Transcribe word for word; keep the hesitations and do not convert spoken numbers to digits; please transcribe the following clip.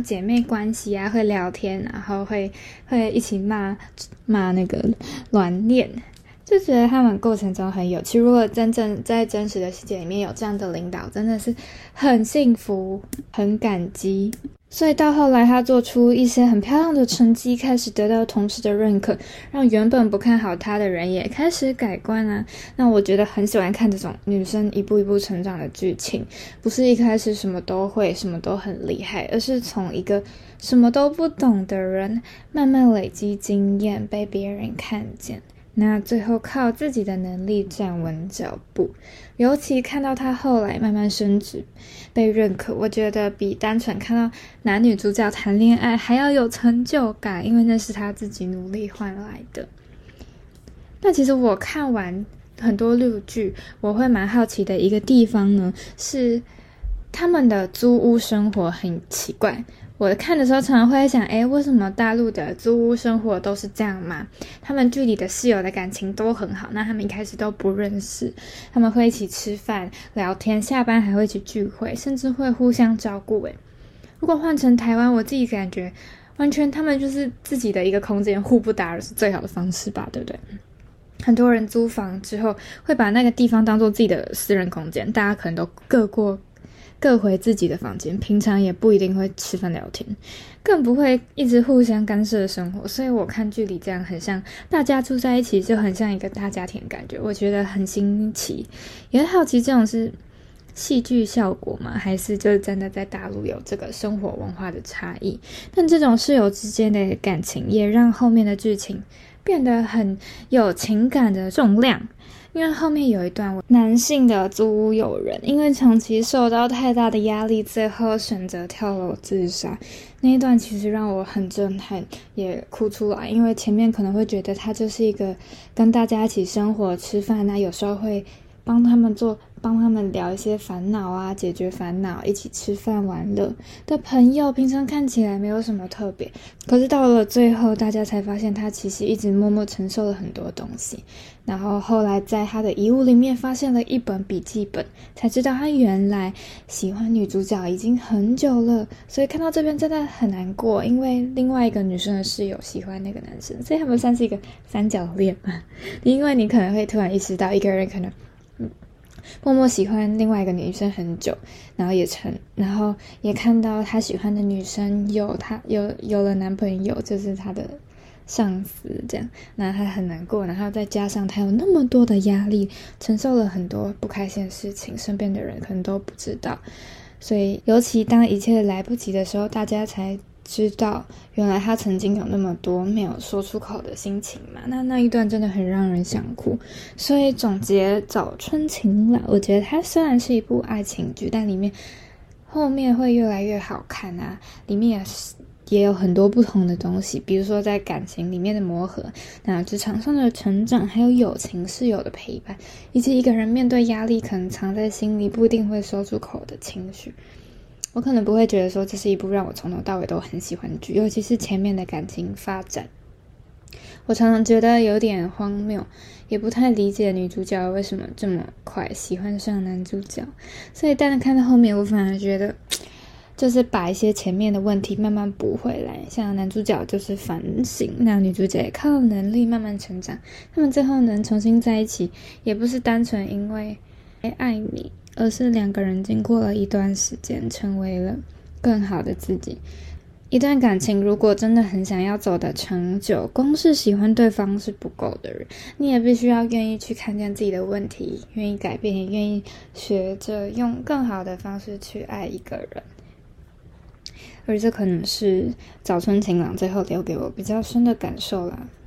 姐妹关系啊，会聊天，然后会会一起骂骂那个乱念，就觉得他们过程中很有趣。如果真正在真实的世界里面有这样的领导，真的是很幸福，很感激。所以到后来他做出一些很漂亮的成绩，开始得到同事的认可，让原本不看好他的人也开始改观啊。那我觉得很喜欢看这种女生一步一步成长的剧情，不是一开始什么都会，什么都很厉害，而是从一个什么都不懂的人慢慢累积经验，被别人看见，那最后靠自己的能力站稳脚步。尤其看到他后来慢慢升职被认可，我觉得比单纯看到男女主角谈恋爱还要有成就感，因为那是他自己努力换来的。那其实我看完很多陆剧，我会蛮好奇的一个地方呢，是他们的租屋生活很奇怪。我看的时候常常会想，诶，为什么大陆的租屋生活都是这样吗？他们剧里的室友的感情都很好，那他们一开始都不认识，他们会一起吃饭聊天，下班还会一起聚会，甚至会互相照顾。诶，如果换成台湾，我自己感觉完全他们就是自己的一个空间，互不打扰是最好的方式吧，对不对？很多人租房之后会把那个地方当作自己的私人空间，大家可能都各过各回自己的房间，平常也不一定会吃饭聊天，更不会一直互相干涉生活。所以我看剧里这样很像大家住在一起，就很像一个大家庭的感觉，我觉得很新奇，也好奇这种是戏剧效果吗？还是就是真的在大陆有这个生活文化的差异？但这种室友之间的感情也让后面的剧情变得很有情感的重量。因为后面有一段男性的租屋友人因为长期受到太大的压力，最后选择跳楼自杀，那一段其实让我很震撼，也哭出来。因为前面可能会觉得他就是一个跟大家一起生活吃饭啊，有时候会帮他们做帮他们聊一些烦恼啊，解决烦恼，一起吃饭玩乐的朋友，平常看起来没有什么特别，可是到了最后大家才发现他其实一直默默承受了很多东西。然后后来在他的遗物里面发现了一本笔记本，才知道他原来喜欢女主角已经很久了。所以看到这边真的很难过，因为另外一个女生的室友喜欢那个男生，所以他们算是一个三角恋嘛。因为你可能会突然意识到一个人可能嗯默默喜欢另外一个女生很久，然后也成，然后也看到他喜欢的女生有他有有了男朋友，就是他的上司这样，那他很难过，然后再加上他有那么多的压力，承受了很多不开心的事情，身边的人可能都不知道，所以尤其当一切来不及的时候，大家才知道原来他曾经有那么多没有说出口的心情嘛。那那一段真的很让人想哭。所以总结早春晴朗，我觉得它虽然是一部爱情剧，但里面后面会越来越好看啊，里面也是也有很多不同的东西，比如说在感情里面的磨合，那职场上的成长，还有友情室友的陪伴，以及一个人面对压力可能藏在心里不一定会说出口的情绪。我可能不会觉得说这是一部让我从头到尾都很喜欢的剧，尤其是前面的感情发展，我常常觉得有点荒谬，也不太理解女主角为什么这么快喜欢上男主角。所以但是看到后面，我反而觉得就是把一些前面的问题慢慢补回来，像男主角就是反省，那女主角也靠能力慢慢成长，他们最后能重新在一起，也不是单纯因为爱你，而是两个人经过了一段时间，成为了更好的自己。一段感情如果真的很想要走得长久，光是喜欢对方是不够的人，你也必须要愿意去看见自己的问题，愿意改变，也愿意学着用更好的方式去爱一个人。而这可能是早春晴朗最后留给我比较深的感受啦。